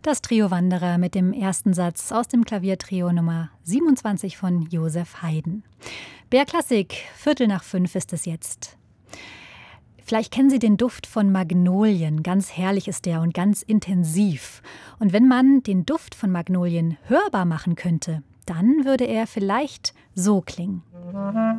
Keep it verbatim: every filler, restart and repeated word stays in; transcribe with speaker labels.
Speaker 1: Das Trio Wanderer mit dem ersten Satz aus dem Klaviertrio Nummer siebenundzwanzig von Joseph Haydn. B R Klassik, Viertel nach fünf ist es jetzt. Vielleicht kennen Sie den Duft von Magnolien. Ganz herrlich ist der und ganz intensiv. Und wenn man den Duft von Magnolien hörbar machen könnte, dann würde er vielleicht so klingen.